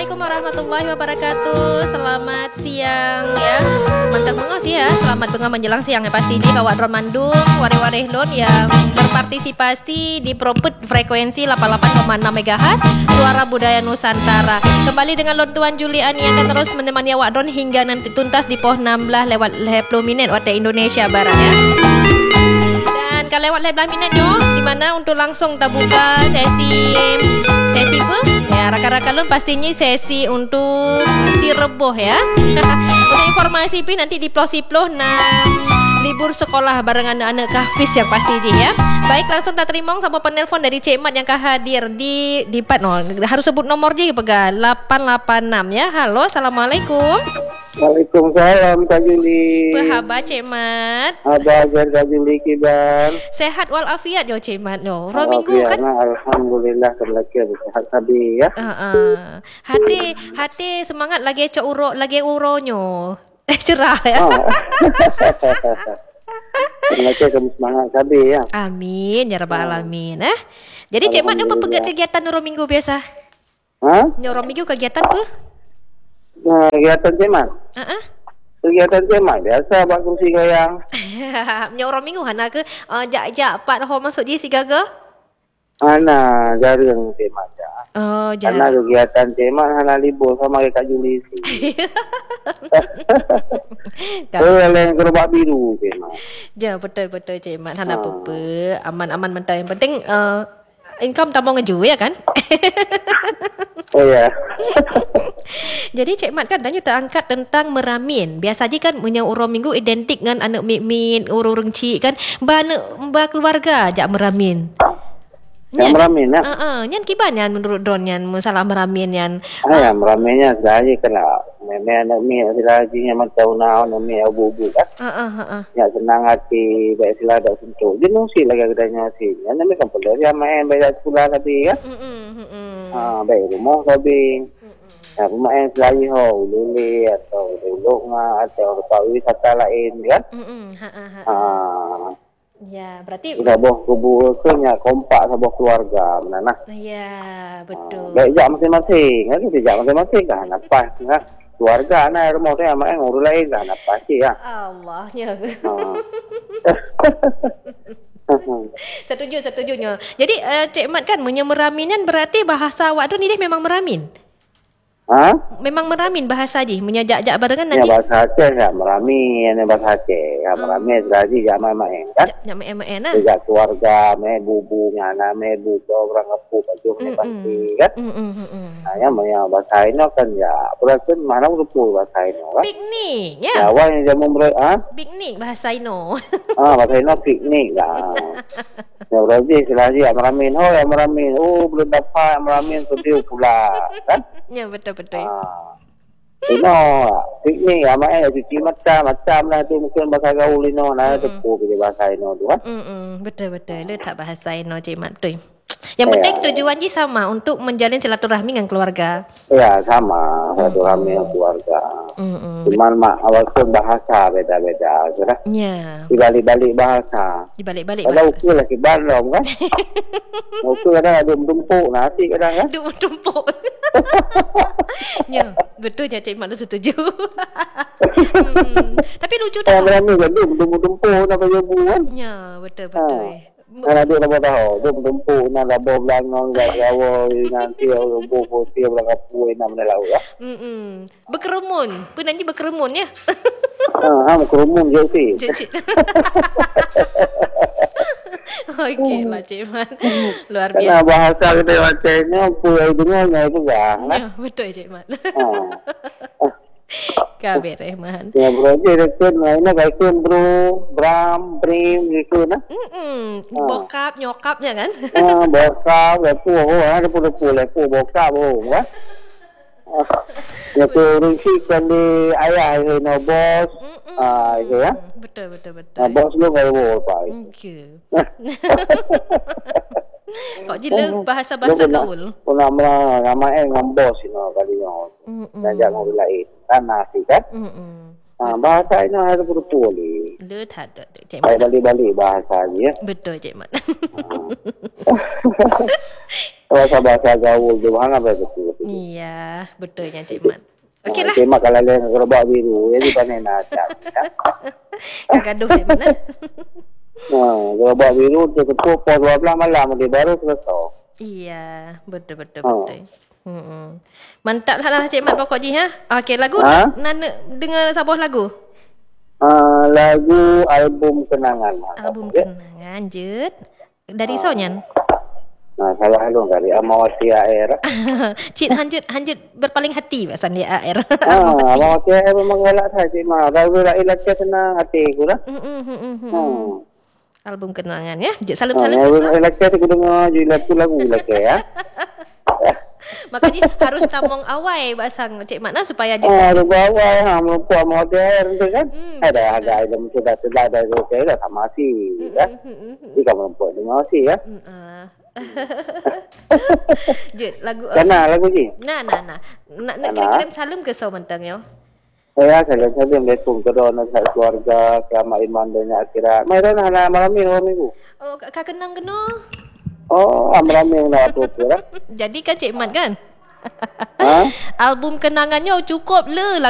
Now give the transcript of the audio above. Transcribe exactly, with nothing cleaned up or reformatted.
Assalamualaikum warahmatullahi wabarakatuh. Selamat siang ya. Mantap bengau sih ya. Selamat bengau menjelang siang ya pasti di kawan Romandung Wareh-wareh lon yang berpartisipasi di Propet frekuensi delapan puluh delapan koma enam megahertz Suara Budaya Nusantara. Kembali dengan lon Tuan Juliani yang akan terus menemani awak Ron hingga nanti tuntas di pukul enam belas lewat dua puluh minit waktu Indonesia Barat ya. Dan kalau lewat dua belas minit yo, di mana untuk langsung kita buka sesi sesi apa? Ya, rakan-rakan lun pastinya sesi untuk si reboh ya. Untuk informasi pi nanti di Plosiploh nah libur sekolah bareng anak-anak kahfiz yang pasti je ya. Baik, langsung tak terima sama penelpon dari Cik Mat yang kah hadir di di part no. Harus sebut nomor je pega lapan lapan enam ya. Halo, Assalamualaikum. Waalaikumsalam Kak Juli. Apa khabar Cik Mat? Ada ajar Kak Juli kiban. Sehat walafiat yo Cik Mat yo. Ro minggu kan? Alhamdulillah terlaki sehat tadi ya. Uh, uh. Hati hati semangat lagi cok uro lagi uronyo. Eh cerah ya. Oh. Terlaki kamu semangat tadi ya. Amin ya rabbal alamin eh. Jadi Cik Mat apa pegat kegiatan ro minggu biasa? Hah? Ro minggu kegiatan apa? Nah, kegiatan Cemat. Uh-uh. Kegiatan Cemat biasa buat kursi goyang. Nyorong minggu hana ke uh, jak-jak pat ho masuk je si gaga? Ana jarang Cemat ya. Oh, jarang. Karena kegiatan Cemat hana libur sama Kak Juli sih. Oh, yang gerobak biru Cemat. Ya, betul-betul Cemat hana apa-apa. Aman-aman mentah yang penting uh, income tambah ngeju ya kan? Oh ya. Jadi Cik Mat kan tanya terangkat tentang meramin. Biasa je kan punya urang minggu identik dengan anak min-min, urang cik kan. Ba anak ba keluarga jak meramin. Yang meramin ya. Heeh, uh, uh, nyan kiban yan menurut Don yan masalah meramin yan. Ah, uh, ya meraminnya saja kena. Memang anak mi silajinya macam naon mi abu-abu kan. Heeh, heeh. Ya senang hati baik sila dak sentuh. Jenuh si lagi kedanya si. Yang ni kan perlu dia main baik sekolah tadi ya. Heeh, heeh. Ah, baik rumah tadi. Nah, rumah yang selain ho, luli atau ulung atau tempat wisata lain kan. Hmm, ha ha. Ah. Ya, berarti sudah boh kubu nya kompak sebuah keluarga menanah. Ya, betul. Ah, baik jak masing-masing, kan tidak masing-masing kan apa kan. Keluarga anak rumah tu yang main ngurus lain kan apa sih ya. Allahnya. Ah. Setuju, setujunya. Jadi uh, Cik Mat kan menyemeraminkan berarti bahasa awak tu ni dia memang meramin. Ha? Memang meramin bahasa je, menyajak-jak barengan nanti. Ya bahasa Aceh ya meramin, ya bahasa Aceh. Ya meramin lagi ya main-main kan. Ya main-main lah. Ya keluarga, main bubu, anak main bubu, orang ngepuk baju ni pasti kan. Nah, ya yang bahasa ini kan ya, berarti mana urupu bahasa ini kan. Piknik, ya. Ya, awak yang jamu ber, ah? Piknik bahasa Ino. Ah, bahasa ini piknik lah. Ya berarti selagi ya meramin, oh ya meramin, oh belum dapat meramin sedih pula kan. Ya betul-betul. Ah. Ino, piknik ya main cuci macam macam lah tu mungkin bahasa gaul ino nah tu pun bahasa ino tu kan. Hmm, betul-betul letak bahasa Ino Cik Mat tu. Yang penting tujuan je sama untuk menjalin silaturahmi dengan keluarga. Ya sama silaturahmi dengan keluarga. Mm-mm. Cuman mak awal tu bahasa beda-beda, kan? Ya. Di balik-balik bahasa. Di balik-balik bahasa. Kalau ukir lah kibar dong kan. Ukir kadang ada tumpuk nasi kadang kan. Tumpuk. Ya, betul je Cik Mat tu setuju. hmm. Tapi lucu tak? Yang berani kan tumpuk-tumpuk nak bagi buat. Ya, betul-betul. Kan ada apa tahu, dia bertumpuk nak labor belangong kat Jawa nanti robok putih belang apu nak menelau ya. Hmm. Berkerumun. Penanji berkerumun ya. Ha, ha berkerumun je sih. Cik. Okey lah Cik Mat. Luar biasa. Karena bahasa kita bacanya apa yang dengarnya itu kan. Ya, betul Cik Mat. Ha. Kabir Rahman. Ya bro, dia rekan lainnya kaikun bro, Bram, Brim gitu nah. Hmm, bokap nyokapnya kan? Ah, bokap, lepu, oh ada lepu lepu bokap oh, kan? Ya tu risik kan di ayah ini no bos, ah itu ya. Betul betul betul. Nah, bos lu nggak boleh pak. Okay. Kok jila bahasa-bahasa gaul? Pernah mana nama eh ngambos ini kali ni. Najak ngomong lain. Tanah sih kan? Mm-mm. Ah, bahasa ini harus berpulih. Lu tak ada Cik Saya Mat. balik-balik bahasa je ya. Betul Cik Mat. Bahasa-bahasa gaul tu hang apa betul. Iya, betulnya Cik Mat. Okeylah. Cik Mat kalau lain gerobak biru, jadi pandai nak acap. Kau gaduh Cik Mat. Ha, gerobak biru tu ketuk pukul dua belas malam dia baru selesai. Iya, betul betul Oh. betul. Hmm. Mantap lah Cik Mat pokok je ha. Okey, lagu Ha? nak, nak dengar sebuah lagu. Uh, lagu album kenangan. Album ya? kenangan Jut. Dari Sonyan. Nah, salah lu kali Amawati Air. Cik Hanjut Hanjut berpaling hati pasan dia air. Ah, Amawati Air memang galak saya Cik Mat. Lagu la ilat senang hati aku lah. Hmm, hmm, hmm, hmm, hmm. Hmm. Album kenangan ya. Jut salam Ah, salam lagu besar. ilat aku dengar je lagu lagu lagi ya. Makanya harus tamong awai basang Cik Mat nah supaya Jut. Ah, lagu awal ha melumpuh Amawati Air tu kan. Hmm, Ada agak ada sudah sudah ada okey dah sama si ya. Hmm, hmm, hmm, hmm. Jika melumpuh dengar si ya. Hmm, ah. Jut lagu Kana lagu ji. Nah, nah, nah. Nak nak Ana. kirim salam ke sau mentang yo. Saya saya saya letung ke dona saya keluarga kiamat iman dunia akhirat. Mai dona na malam ni malam minggu. Oh, kak kak kenang keno. Oh, amram yang nak tu tu lah. Jadi kan Cik Mat kan? Ha? Album kenangannya cukup le